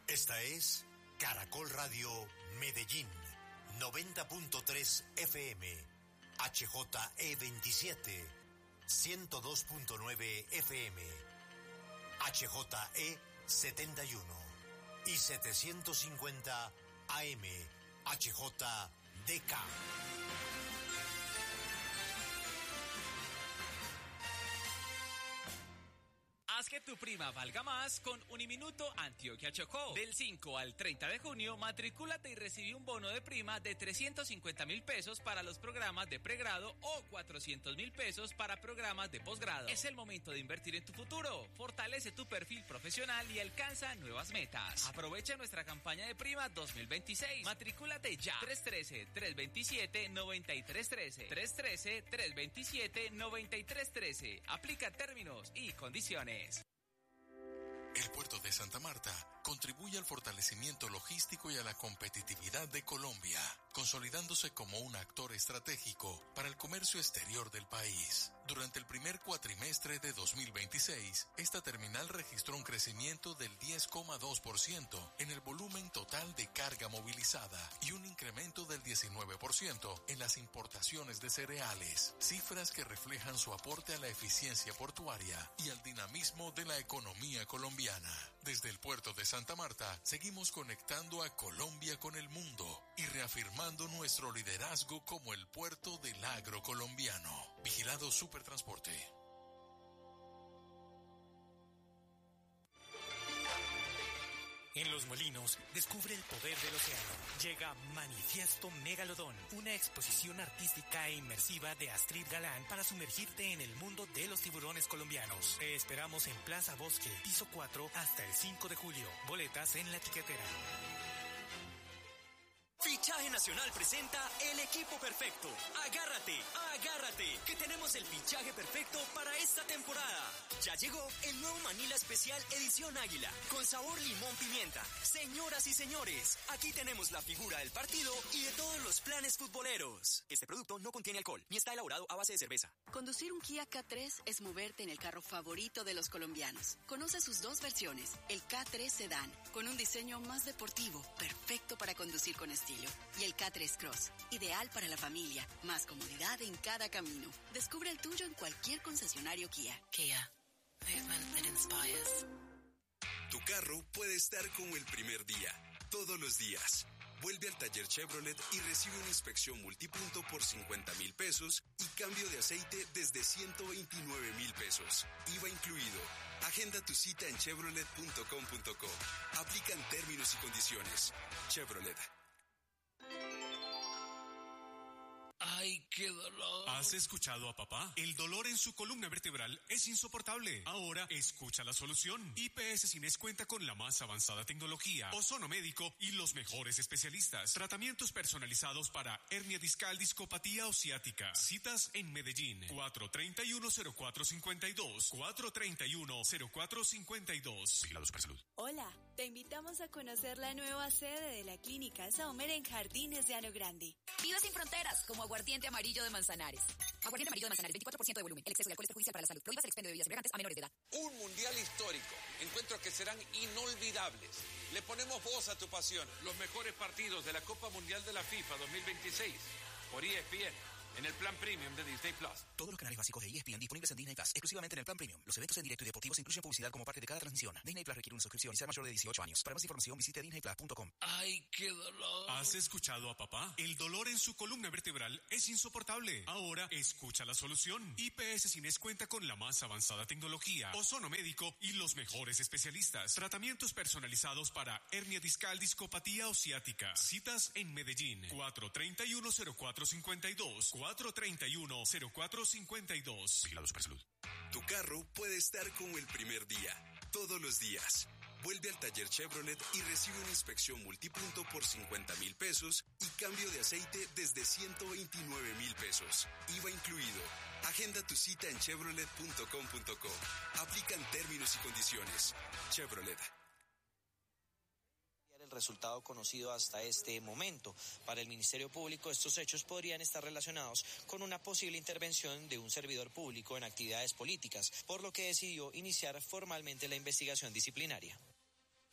Esta es Caracol Radio Medellín, 90.3 FM, HJE27, 102.9 FM, HJE71 y 750 AM, HJDK. Haz que tu prima valga más con Uniminuto Antioquia Chocó. Del 5 al 30 de junio, matricúlate y recibe un bono de prima de 350.000 pesos para los programas de pregrado o 400.000 pesos para programas de posgrado. Es el momento de invertir en tu futuro. Fortalece tu perfil profesional y alcanza nuevas metas. Aprovecha nuestra campaña de prima 2026. Matricúlate ya. 313-327-9313. 313-327-9313. Aplica términos y condiciones. El puerto de Santa Marta contribuye al fortalecimiento logístico y a la competitividad de Colombia, consolidándose como un actor estratégico para el comercio exterior del país. Durante el primer cuatrimestre de 2026, esta terminal registró un crecimiento del 10,2% en el volumen total de carga movilizada y un incremento del 19% en las importaciones de cereales, cifras que reflejan su aporte a la eficiencia portuaria y al dinamismo de la economía colombiana. Desde el puerto de Santa Marta, seguimos conectando a Colombia con el mundo y reafirmando nuestro liderazgo como el puerto del agro colombiano. Vigilado Supertransporte. En Los Molinos, descubre el poder del océano. Llega Manifiesto Megalodón, una exposición artística e inmersiva de Astrid Galán para sumergirte en el mundo de los tiburones colombianos. Te esperamos en Plaza Bosque, piso 4, hasta el 5 de julio. Boletas en la tiquetera. Fichaje Nacional presenta el equipo perfecto. Agárrate, que tenemos el fichaje perfecto para esta temporada. Ya llegó el nuevo Manila Especial Edición Águila, con sabor limón pimienta. Señoras y señores, aquí tenemos la figura del partido y de todos los planes futboleros. Este producto no contiene alcohol, ni está elaborado a base de cerveza. Conducir un Kia K3 es moverte en el carro favorito de los colombianos. Conoce sus dos versiones, el K3 Sedan, con un diseño más deportivo, perfecto para conducir con estilo. Y el K3 Cross, ideal para la familia, más comodidad en cada camino. Descubre el tuyo en cualquier concesionario Kia. Kia, movement that inspires. Tu carro puede estar como el primer día, todos los días. Vuelve al taller Chevrolet y recibe una inspección multipunto por 50.000 pesos y cambio de aceite desde 129.000 pesos. IVA incluido. Agenda tu cita en chevrolet.com.co. Aplican términos y condiciones. Chevrolet. ¡Ay, qué dolor! ¿Has escuchado a papá? El dolor en su columna vertebral es insoportable. Ahora escucha la solución. IPS Cines cuenta con la más avanzada tecnología, ozono médico y los mejores especialistas. Tratamientos personalizados para hernia discal, discopatía o ciática. Citas en Medellín. 431-0452. 431-0452. Vigilado Supersalud. Hola, te invitamos a conocer la nueva sede de la Clínica Saumer en Jardines de Ano Grande. Vive sin fronteras, como aguardiente amarillo de Manzanares. Aguardiente amarillo de Manzanares, 24% de volumen. El exceso de alcohol es perjudicial para la salud. Prohíbas el expendio de bebidas embriagantes a menores de edad. Un mundial histórico. Encuentros que serán inolvidables. Le ponemos voz a tu pasión. Los mejores partidos de la Copa Mundial de la FIFA 2026 por ESPN. En el plan premium de Disney Plus. Todos los canales básicos de ESPN disponibles en Disney Plus, exclusivamente en el plan premium. Los eventos en directo y deportivos incluyen publicidad como parte de cada transmisión. Disney Plus requiere una suscripción y ser mayor de 18 años. Para más información visite disneyplus.com. ¡Ay, qué dolor! ¿Has escuchado a papá? El dolor en su columna vertebral es insoportable. Ahora escucha la solución. IPS Cines cuenta con la más avanzada tecnología, ozono médico y los mejores especialistas. Tratamientos personalizados para hernia discal, discopatía o ciática. Citas en Medellín. 431-0452. 431-0452. Vigilado Supersalud. Tu carro puede estar como el primer día, todos los días. Vuelve al taller Chevrolet y recibe una inspección multipunto por 50.000 pesos y cambio de aceite desde 129.000 pesos. IVA incluido. Agenda tu cita en chevrolet.com.co. Aplican términos y condiciones. Chevrolet. El resultado conocido hasta este momento. Para el Ministerio Público, estos hechos podrían estar relacionados con una posible intervención de un servidor público en actividades políticas, por lo que decidió iniciar formalmente la investigación disciplinaria.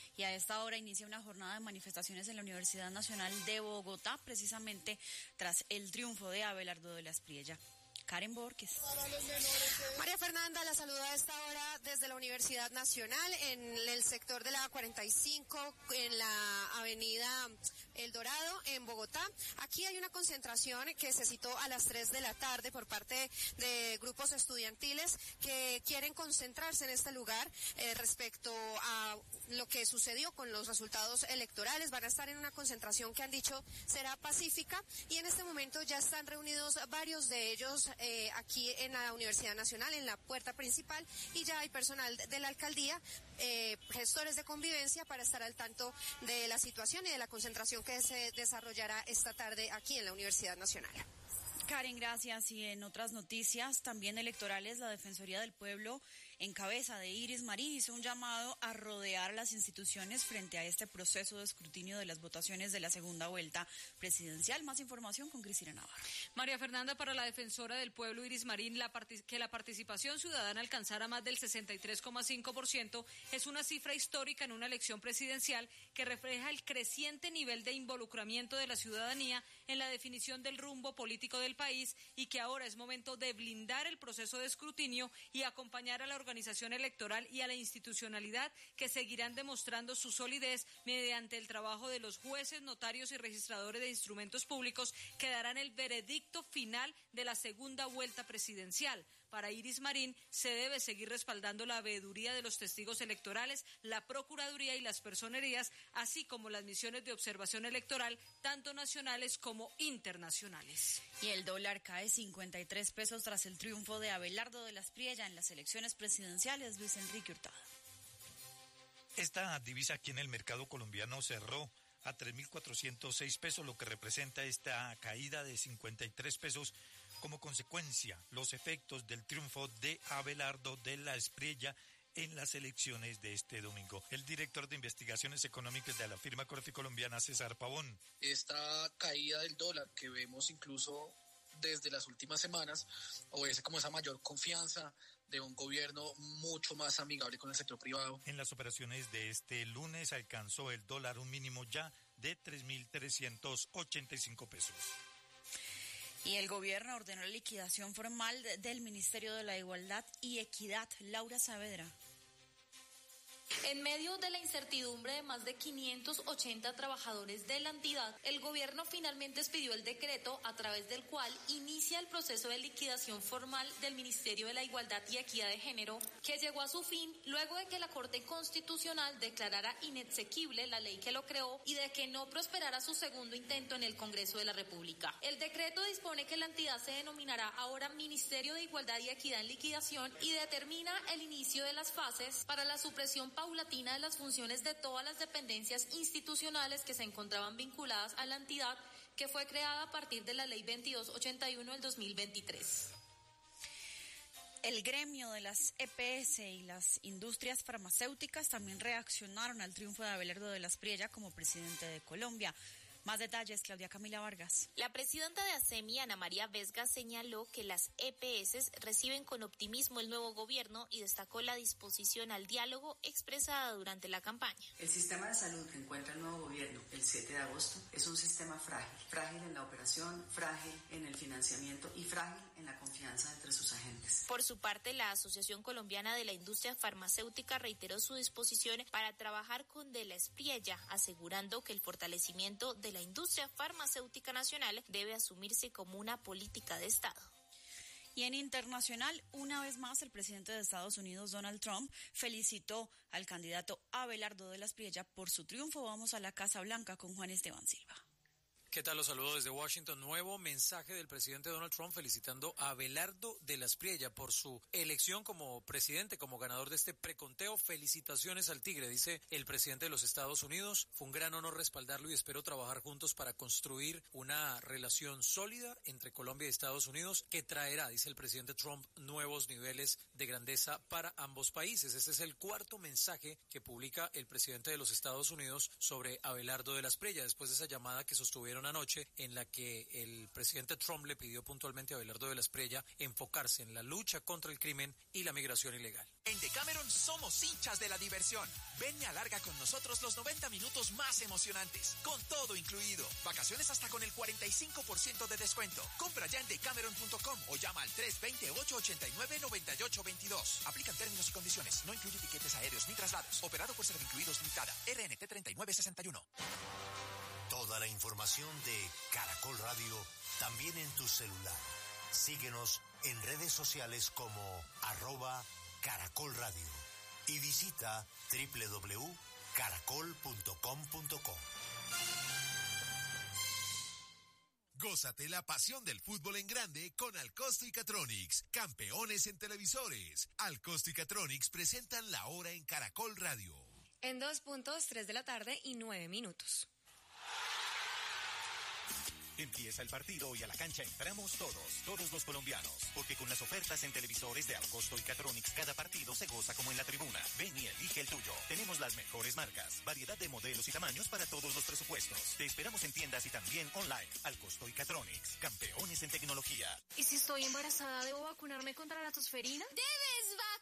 Y a esta hora inicia una jornada de manifestaciones en la Universidad Nacional de Bogotá, precisamente tras el triunfo de Abelardo de la Espriella. Karen Borges. María Fernanda la saluda a esta hora desde la Universidad Nacional en el sector de la 45 en la avenida El Dorado en Bogotá. Aquí hay una concentración que se citó a las 3 de la tarde por parte de grupos estudiantiles que quieren concentrarse en este lugar respecto a lo que sucedió con los resultados electorales. Van a estar en una concentración que han dicho será pacífica y en este momento ya están reunidos varios de ellos aquí en la Universidad Nacional, en la puerta principal, y ya hay personal de la alcaldía, gestores de convivencia, para estar al tanto de la situación y de la concentración que se desarrollará esta tarde aquí en la Universidad Nacional. Karen, gracias. Y en otras noticias también electorales, la Defensoría del Pueblo, en cabeza de Iris Marín, hizo un llamado a rodear las instituciones frente a este proceso de escrutinio de las votaciones de la segunda vuelta presidencial. Más información con Cristina Navarro. María Fernanda, para la Defensora del Pueblo, Iris Marín, que la participación ciudadana alcanzara más del 63,5% es una cifra histórica en una elección presidencial que refleja el creciente nivel de involucramiento de la ciudadanía en la definición del rumbo político del país y que ahora es momento de blindar el proceso de escrutinio y acompañar a la organización electoral y a la institucionalidad que seguirán demostrando su solidez mediante el trabajo de los jueces, notarios y registradores de instrumentos públicos que darán el veredicto final de la segunda vuelta presidencial. Para Iris Marín se debe seguir respaldando la veeduría de los testigos electorales, la Procuraduría y las personerías, así como las misiones de observación electoral, tanto nacionales como internacionales. Y el dólar cae 53 pesos tras el triunfo de Abelardo de la Espriella en las elecciones presidenciales. Luis Enrique Hurtado. Esta divisa aquí en el mercado colombiano cerró a 3.406 pesos, lo que representa esta caída de 53 pesos como consecuencia los efectos del triunfo de Abelardo de la Espriella en las elecciones de este domingo. El director de investigaciones económicas de la firma Corfi colombiana, César Pavón. Esta caída del dólar que vemos incluso desde las últimas semanas obedece como esa mayor confianza de un gobierno mucho más amigable con el sector privado. En las operaciones de este lunes alcanzó el dólar un mínimo ya de 3.385 pesos. Y el gobierno ordenó la liquidación formal del Ministerio de la Igualdad y Equidad. Laura Saavedra. En medio de la incertidumbre de más de 580 trabajadores de la entidad, el gobierno finalmente expidió el decreto a través del cual inicia el proceso de liquidación formal del Ministerio de la Igualdad y Equidad de Género, que llegó a su fin luego de que la Corte Constitucional declarara inexequible la ley que lo creó y de que no prosperara su segundo intento en el Congreso de la República. El decreto dispone que la entidad se denominará ahora Ministerio de Igualdad y Equidad en Liquidación y determina el inicio de las fases para la supresión paulatina de las funciones de todas las dependencias institucionales que se encontraban vinculadas a la entidad que fue creada a partir de la Ley 2281 del 2023. El gremio de las EPS y las industrias farmacéuticas también reaccionaron al triunfo de Abelardo de la Espriella como presidente de Colombia. Más detalles, Claudia Camila Vargas. La presidenta de ASEMI, Ana María Vesga, señaló que las EPS reciben con optimismo el nuevo gobierno y destacó la disposición al diálogo expresada durante la campaña. El sistema de salud que encuentra el nuevo gobierno el 7 de agosto es un sistema frágil en la operación, frágil en el financiamiento y frágil en la confianza entre sus agentes. Por su parte, la Asociación Colombiana de la Industria Farmacéutica reiteró su disposición para trabajar con De la Espriella, asegurando que el fortalecimiento de la industria farmacéutica nacional debe asumirse como una política de Estado. Y en internacional, una vez más, el presidente de Estados Unidos, Donald Trump, felicitó al candidato Abelardo de la Espriella por su triunfo. Vamos a la Casa Blanca con Juan Esteban Silva. ¿Qué tal? Los saludo desde Washington. Nuevo mensaje del presidente Donald Trump felicitando a Abelardo de la Espriella por su elección como presidente, como ganador de este preconteo. Felicitaciones al Tigre, dice el presidente de los Estados Unidos. Fue un gran honor respaldarlo y espero trabajar juntos para construir una relación sólida entre Colombia y Estados Unidos que traerá, dice el presidente Trump, nuevos niveles de grandeza para ambos países. Este es el cuarto mensaje que publica el presidente de los Estados Unidos sobre Abelardo de la Espriella después de esa llamada que sostuvieron tuvieron anoche, en la que el presidente Trump le pidió puntualmente a Abelardo de la Espriella enfocarse en la lucha contra el crimen y la migración ilegal. En Decameron somos hinchas de la diversión. Ven y alarga con nosotros los 90 minutos más emocionantes, con todo incluido. Vacaciones hasta con el 45% de descuento. Compra ya en decameron.com o llama al 320-889-9822. Aplican términos y condiciones. No incluye tiquetes aéreos ni traslados. Operado por Servincluidos Limitada. RNT 3961. Toda la información de Caracol Radio también en tu celular. Síguenos en redes sociales como @Caracol Radio y visita www.caracol.com.co. Gózate la pasión del fútbol en grande con Alcosto y Catronics, campeones en televisores. Alcosto y Catronics presentan la hora en Caracol Radio. En 2 puntos, 3 de la tarde y 9 minutos. Empieza el partido y a la cancha entramos todos los colombianos, porque con las ofertas en televisores de Alcosto y Catronics cada partido se goza como en la tribuna. Ven y elige el tuyo. Tenemos las mejores marcas, variedad de modelos y tamaños para todos los presupuestos. Te esperamos en tiendas y también online. Alcosto y Catronics, campeones en tecnología. ¿Y si estoy embarazada, debo vacunarme contra la tosferina? ¡Debes vacunarte!